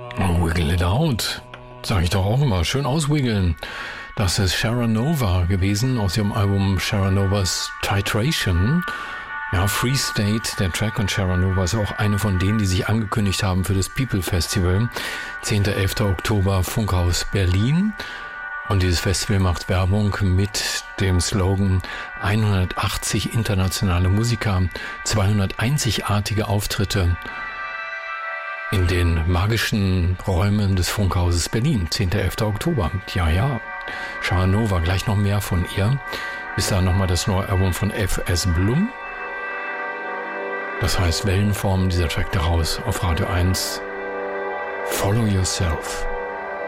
Wiggle it out. Sag ich doch auch immer. Schön auswiggeln. Das ist Sharanova gewesen aus ihrem Album Sharanovas Titration. Ja, Free State, der Track, und Sharanova ist auch eine von denen, die sich angekündigt haben für das People Festival. 10. 11. Oktober, Funkhaus Berlin. Und dieses Festival macht Werbung mit dem Slogan 180 internationale Musiker, 200 einzigartige Auftritte in den magischen Räumen des Funkhauses Berlin. 10. 11. Oktober. Ja. Sharanova, gleich noch mehr von ihr. Bis dahin nochmal das neue Album von F.S. Blum. Das heißt Wellenform, dieser Track daraus auf Radio 1. Follow Yourself.